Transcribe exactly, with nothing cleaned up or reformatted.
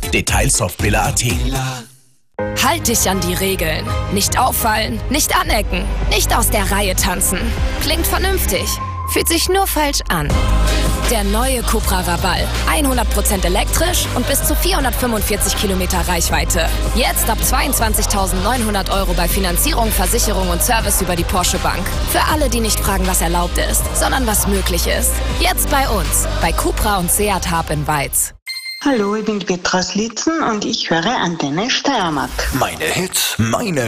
Details auf billa punkt at. Halt dich an die Regeln. Nicht auffallen, nicht anecken, nicht aus der Reihe tanzen. Klingt vernünftig, fühlt sich nur falsch an. Der neue Cupra Raval. hundert Prozent elektrisch und bis zu vierhundertfünfundvierzig Kilometer Reichweite. Jetzt ab zweiundzwanzigtausendneunhundert Euro bei Finanzierung, Versicherung und Service über die Porsche Bank. Für alle, die nicht fragen, was erlaubt ist, sondern was möglich ist. Jetzt bei uns, bei Cupra und Seat Hub in Weiz. Hallo, ich bin Petra Slitzen und ich höre Antenne Steiermark. Meine Hits, meine